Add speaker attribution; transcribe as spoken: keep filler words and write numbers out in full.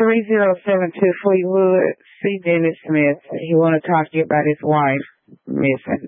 Speaker 1: three zero seven two Fleetwood. See Dennis Smith. He want to talk to you about his wife missing.